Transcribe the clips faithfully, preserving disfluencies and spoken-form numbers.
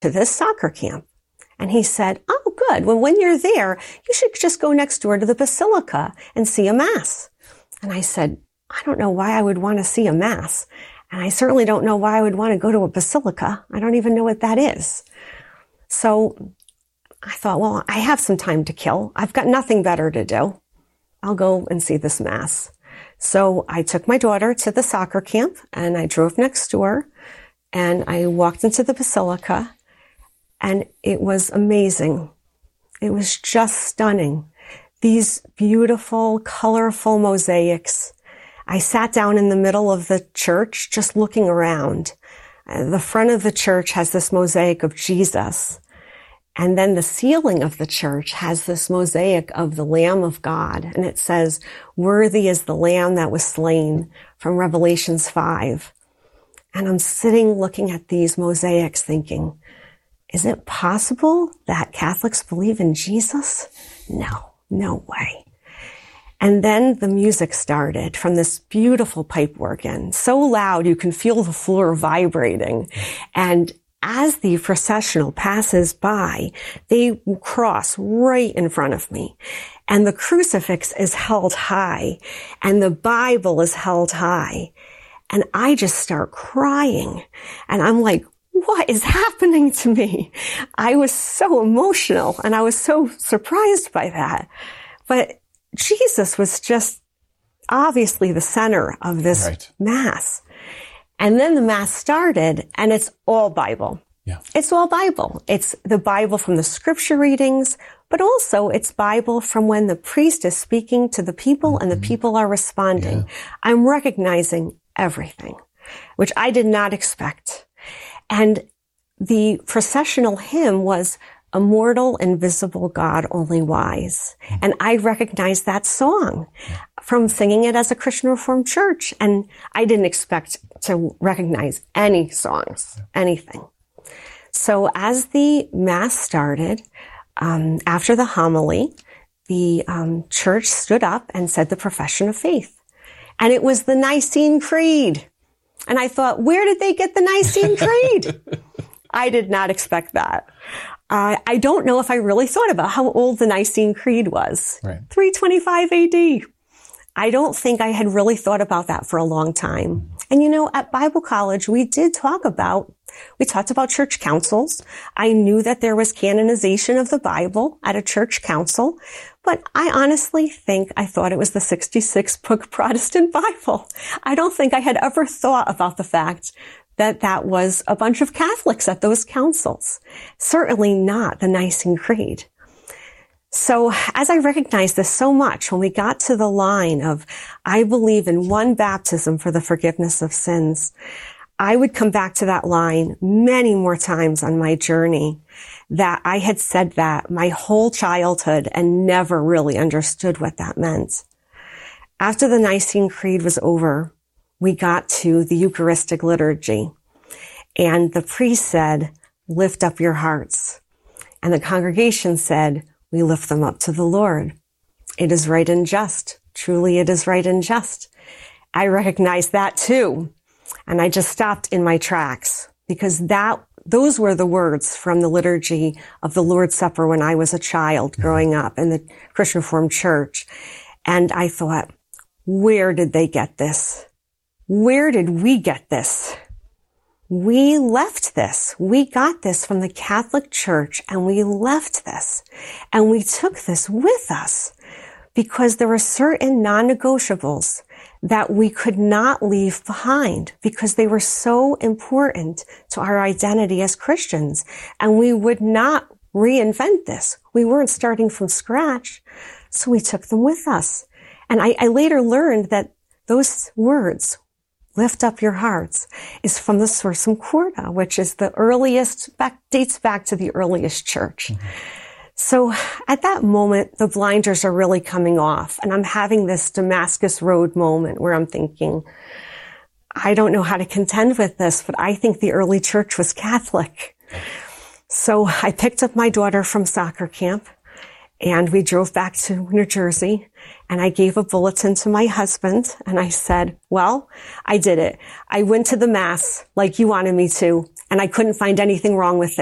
to this soccer camp. And he said, oh, good. Well, when you're there, you should just go next door to the basilica and see a mass. And I said, I don't know why I would want to see a mass. And I certainly don't know why I would want to go to a basilica. I don't even know what that is. So I thought, well, I have some time to kill. I've got nothing better to do. I'll go and see this mass. So I took my daughter to the soccer camp and I drove next door and I walked into the basilica and it was amazing. It was just stunning. These beautiful, colorful mosaics. I sat down in the middle of the church just looking around. The front of the church has this mosaic of Jesus. And then the ceiling of the church has this mosaic of the Lamb of God. And it says, worthy is the Lamb that was slain, from Revelations five. And I'm sitting looking at these mosaics thinking, is it possible that Catholics believe in Jesus? No, no way. And then the music started from this beautiful pipe organ, so loud you can feel the floor vibrating. And as the processional passes by, they cross right in front of me. And the crucifix is held high, and the Bible is held high. And I just start crying. And I'm like, what is happening to me? I was so emotional, and I was so surprised by that. But Jesus was just obviously the center of this right. Mass. And then the Mass started, and it's all Bible. Yeah. It's all Bible. It's the Bible from the scripture readings, but also it's Bible from when the priest is speaking to the people mm-hmm. and the people are responding. Yeah. I'm recognizing everything, which I did not expect. And the processional hymn was Immortal, Invisible God, Only Wise. Mm-hmm. And I recognized that song yeah. from singing it as a Christian Reformed church. And I didn't expect to recognize any songs, yeah. anything. So as the Mass started, um, after the homily, the um, church stood up and said the profession of faith. And it was the Nicene Creed. And I thought, where did they get the Nicene Creed? I did not expect that. Uh, I don't know if I really thought about how old the Nicene Creed was. Right. three twenty-five A D. I don't think I had really thought about that for a long time. And you know, at Bible college, we did talk about, we talked about church councils. I knew that there was canonization of the Bible at a church council, but I honestly think I thought it was the sixty-six book Protestant Bible. I don't think I had ever thought about the fact that that was a bunch of Catholics at those councils. Certainly not the Nicene Creed. So as I recognized this so much, when we got to the line of, I believe in one baptism for the forgiveness of sins, I would come back to that line many more times on my journey, that I had said that my whole childhood and never really understood what that meant. After the Nicene Creed was over, we got to the Eucharistic liturgy, and the priest said, lift up your hearts. And the congregation said, we lift them up to the Lord. It is right and just. Truly, it is right and just. I recognized that too. And I just stopped in my tracks, because that, those were the words from the liturgy of the Lord's Supper when I was a child growing up in the Christian Reformed Church. And I thought, where did they get this? Where did we get this? We left this. We got this from the Catholic Church, and we left this. And we took this with us because there were certain non-negotiables that we could not leave behind because they were so important to our identity as Christians. And we would not reinvent this. We weren't starting from scratch. So we took them with us. And I, I later learned that those words, lift up your hearts, is from the Sursum Corda, which is the earliest, back, dates back to the earliest church. Mm-hmm. So at that moment, the blinders are really coming off, and I'm having this Damascus Road moment where I'm thinking, I don't know how to contend with this, but I think the early church was Catholic. So I picked up my daughter from soccer camp, and we drove back to New Jersey, and I gave a bulletin to my husband, and I said, well, I did it. I went to the Mass like you wanted me to, and I couldn't find anything wrong with it.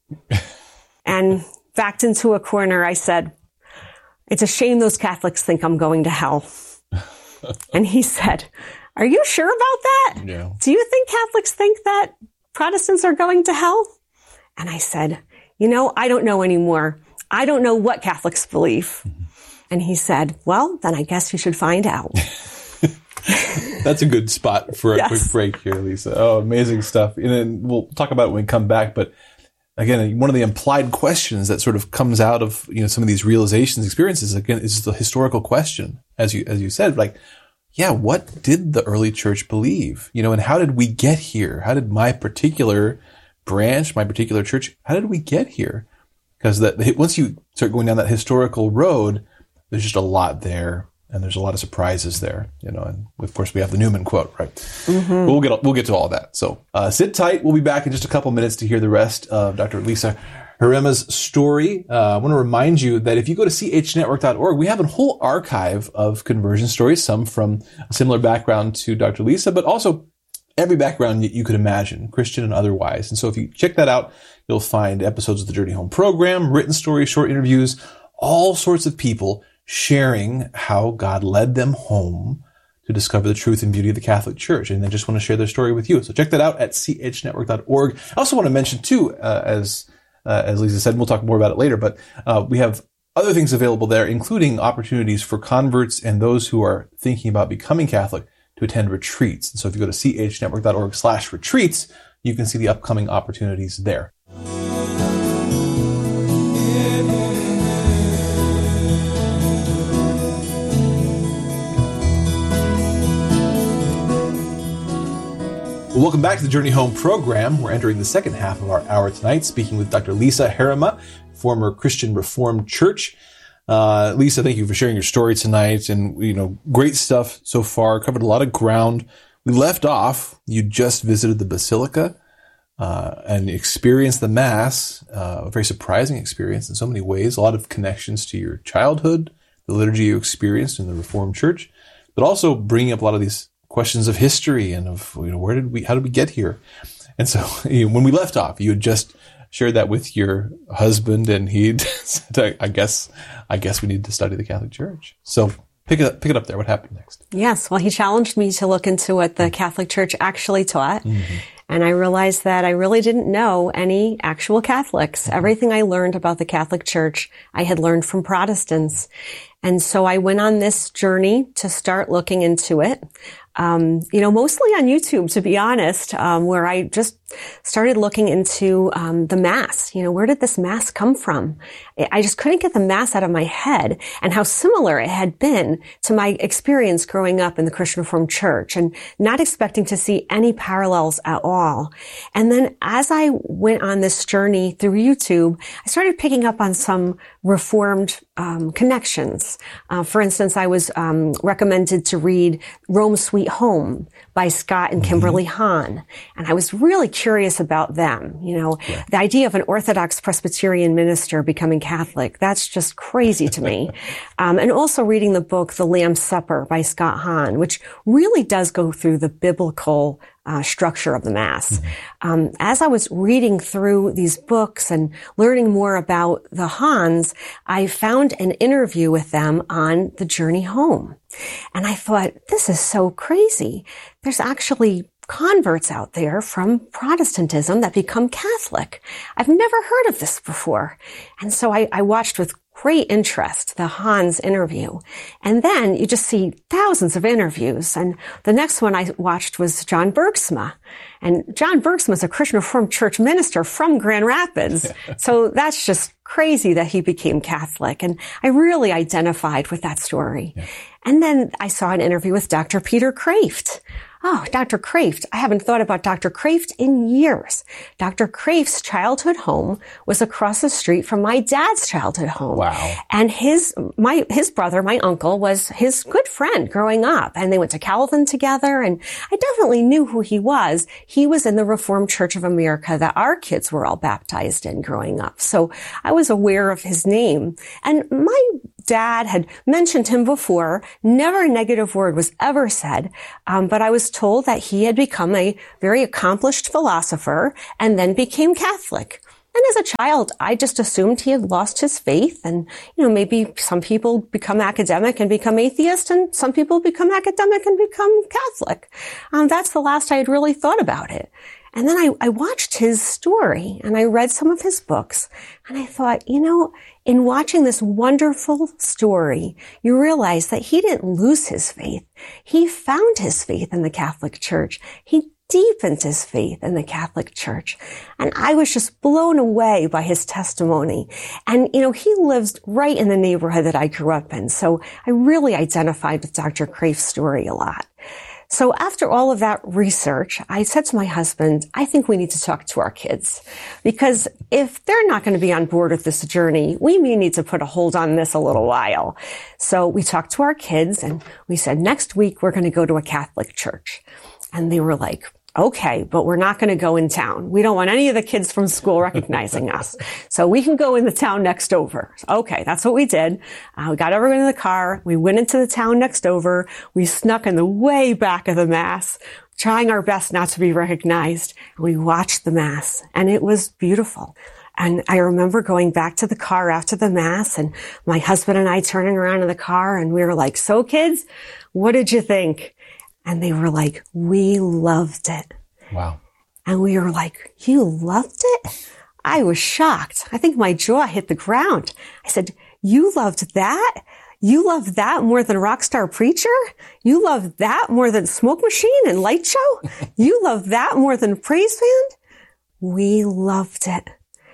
And backed into a corner, I said, it's a shame those Catholics think I'm going to hell. And he said, are you sure about that? Yeah. Do you think Catholics think that Protestants are going to hell? And I said, you know, I don't know anymore. I don't know what Catholics believe. Mm-hmm. And he said, well, then I guess you should find out. That's a good spot for a yes. quick break here, Lisa. Oh, amazing stuff. And then we'll talk about it when we come back. But again, one of the implied questions that sort of comes out of, you know, some of these realizations, experiences, again, is the historical question, as you, as you said, like, yeah, what did the early church believe? You know, and how did we get here? How did my particular branch, my particular church, how did we get here? Because that once you start going down that historical road, there's just a lot there, and there's a lot of surprises there, you know. And of course, we have the Newman quote, right? Mm-hmm. We'll get we'll get to all of that. So uh, sit tight. We'll be back in just a couple minutes to hear the rest of Doctor Lisa Herrema's story. Uh, I want to remind you that if you go to c h network dot org, we have a whole archive of conversion stories, some from a similar background to Doctor Lisa, but also every background that you could imagine, Christian and otherwise. And so if you check that out, you'll find episodes of the Journey Home program, written stories, short interviews, all sorts of people sharing how God led them home to discover the truth and beauty of the Catholic Church. And they just want to share their story with you. So check that out at c h network dot org. I also want to mention too, uh, as Uh, as Lisa said, and we'll talk more about it later, but uh, we have other things available there, including opportunities for converts and those who are thinking about becoming Catholic to attend retreats. And so if you go to c h network dot org slash retreats, you can see the upcoming opportunities there. Well, welcome back to the Journey Home program. We're entering the second half of our hour tonight, speaking with Doctor Lisa Herrema, former Christian Reformed Church. Uh, Lisa, thank you for sharing your story tonight, and, you know, great stuff so far. Covered a lot of ground. We left off, you just visited the Basilica, uh, and experienced the Mass, uh, a very surprising experience in so many ways. A lot of connections to your childhood, the liturgy you experienced in the Reformed Church, but also bringing up a lot of these questions of history and of, you know, where did we, how did we get here? And so, you know, when we left off, you had just shared that with your husband, and he said, I guess, I guess we need to study the Catholic Church. So pick it up, pick it up there. What happened next? Yes. Well, he challenged me to look into what the Catholic Church actually taught. Mm-hmm. And I realized that I really didn't know any actual Catholics. Mm-hmm. Everything I learned about the Catholic Church, I had learned from Protestants. And so I went on this journey to start looking into it. Um, you know, mostly on YouTube, to be honest, um, where I just started looking into um, the Mass. You know, where did this Mass come from? I just couldn't get the Mass out of my head, and how similar it had been to my experience growing up in the Christian Reformed Church, and not expecting to see any parallels at all. And then as I went on this journey through YouTube, I started picking up on some Reformed um, connections. Uh, for instance, I was um, recommended to read Rome Sweet Home by Scott and Kimberly mm-hmm. Hahn. And I was really curious about them. You know, yeah. the idea of an Orthodox Presbyterian minister becoming Catholic, that's just crazy to me. um, and also reading the book, The Lamb's Supper by Scott Hahn, which really does go through the biblical Uh, structure of the Mass. Mm-hmm. Um, as I was reading through these books and learning more about the Hahns, I found an interview with them on the journey home. And I thought, this is so crazy. There's actually converts out there from Protestantism that become Catholic. I've never heard of this before. And so I, I watched with great interest the Hahn's interview. And then you just see thousands of interviews. And the next one I watched was John Bergsma. And John Bergsma is a Christian Reformed Church minister from Grand Rapids. So that's just crazy that he became Catholic. And I really identified with that story. Yeah. And then I saw an interview with Doctor Peter Kreeft. Oh, Doctor Kreeft. I haven't thought about Doctor Kreeft in years. Doctor Kreeft's childhood home was across the street from my dad's childhood home. Wow. And his, my, his brother, my uncle, was his good friend growing up. And they went to Calvin together. And I definitely knew who he was. He was in the Reformed Church of America that our kids were all baptized in growing up. So I was aware of his name. And my dad had mentioned him before. Never a negative word was ever said. Um, but I was told that he had become a very accomplished philosopher and then became Catholic. And as a child, I just assumed he had lost his faith. And, you know, maybe some people become academic and become atheist, and some people become academic and become Catholic. Um, that's the last I had really thought about it. And then I, I watched his story and I read some of his books, and I thought, you know, in watching this wonderful story, you realize that he didn't lose his faith. He found his faith in the Catholic Church. He deepened his faith in the Catholic Church. And I was just blown away by his testimony. And, you know, he lives right in the neighborhood that I grew up in. So I really identified with Doctor Kreef's story a lot. So after all of that research, I said to my husband, I think we need to talk to our kids, because if they're not going to be on board with this journey, we may need to put a hold on this a little while. So we talked to our kids and we said, next week, we're going to go to a Catholic church. And they were like, okay, but we're not going to go in town. We don't want any of the kids from school recognizing us. So we can go in the town next over. Okay, that's what we did. Uh, we got everyone in the car. We went into the town next over. We snuck in the way back of the Mass, trying our best not to be recognized. We watched the Mass, and it was beautiful. And I remember going back to the car after the Mass, and my husband and I turning around in the car, and we were like, so kids, what did you think? And they were like, we loved it. Wow. And we were like, you loved it? I was shocked. I think my jaw hit the ground. I said, you loved that? You loved that more than Rockstar Preacher? You loved that more than Smoke Machine and Light Show? You loved that more than Praise Band? We loved it.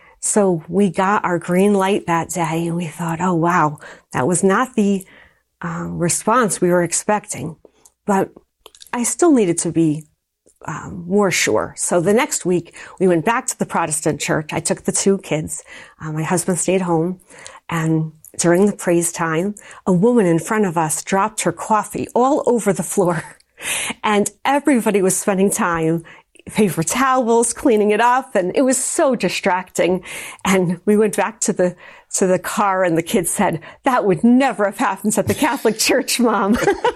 So we got our green light that day, and we thought, oh, wow, that was not the uh, response we were expecting. But I still needed to be um, more sure. So the next week, we went back to the Protestant church. I took the two kids. Uh, my husband stayed home. And during the praise time, a woman in front of us dropped her coffee all over the floor. And everybody was spending time, paper towels, cleaning it up. And it was so distracting. And we went back to the to the car, and the kids said, that would never have happened at the Catholic Church, Mom.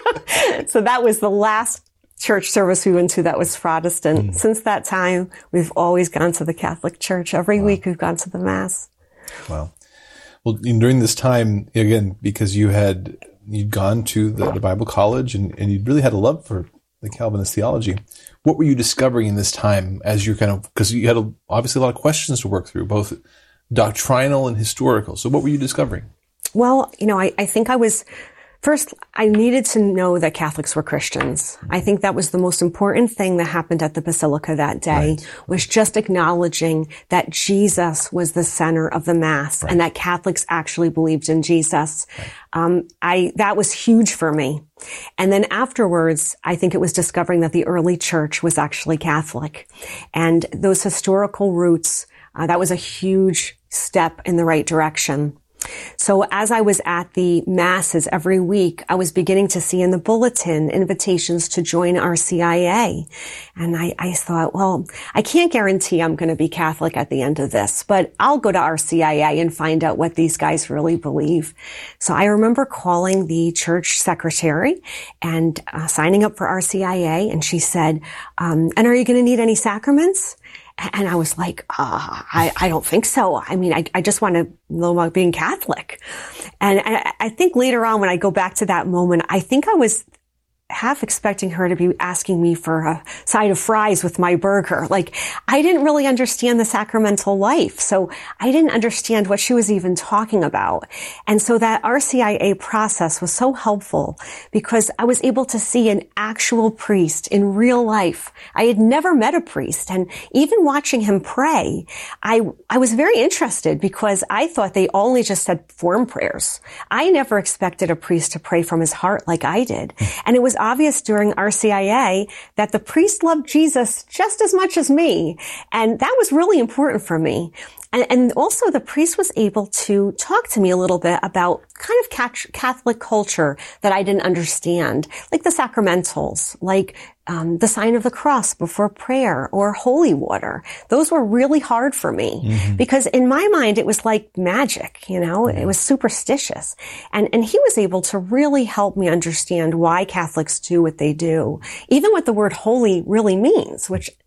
So that was the last church service we went to that was Protestant. Mm. Since that time, we've always gone to the Catholic Church. Every wow. week we've gone to the Mass. Wow. Well, during this time, again, because you had, you'd gone to the, the Bible college and, and you'd really had a love for the Calvinist theology. What were you discovering in this time as you're kind of, because you had a, obviously a lot of questions to work through, both doctrinal and historical. So what were you discovering? Well, you know, I, I think I was, first, I needed to know that Catholics were Christians. I think that was the most important thing that happened at the Basilica that day, right. was just acknowledging that Jesus was the center of the Mass, right. and that Catholics actually believed in Jesus. Right. Um, I, that was huge for me. And then afterwards, I think it was discovering that the early church was actually Catholic. And those historical roots, uh, that was a huge step in the right direction. So as I was at the Masses every week, I was beginning to see in the bulletin invitations to join R C I A. And I, I thought, well, I can't guarantee I'm going to be Catholic at the end of this, but I'll go to R C I A and find out what these guys really believe. So I remember calling the church secretary and uh, signing up for R C I A. And she said, um, and are you going to need any sacraments? And I was like, uh, I, I don't think so. I mean, I, I just want to know about being Catholic. And I, I think later on when I go back to that moment, I think I was half expecting her to be asking me for a side of fries with my burger. Like, I didn't really understand the sacramental life. So I didn't understand what she was even talking about. And so that R C I A process was so helpful because I was able to see an actual priest in real life. I had never met a priest. And even watching him pray, I, I was very interested because I thought they only just said form prayers. I never expected a priest to pray from his heart like I did. And it was obvious during R C I A that the priest loved Jesus just as much as me. And that was really important for me. And, and also the priest was able to talk to me a little bit about kind of Catholic culture that I didn't understand, like the sacramentals, like um, the sign of the cross before prayer or holy water. Those were really hard for me mm-hmm. because in my mind, it was like magic, you know, yeah. It was superstitious. And, and he was able to really help me understand why Catholics do what they do, even what the word holy really means, which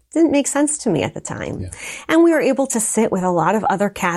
didn't make sense to me at the time. Yeah. And we were able to sit with a lot of other Catholics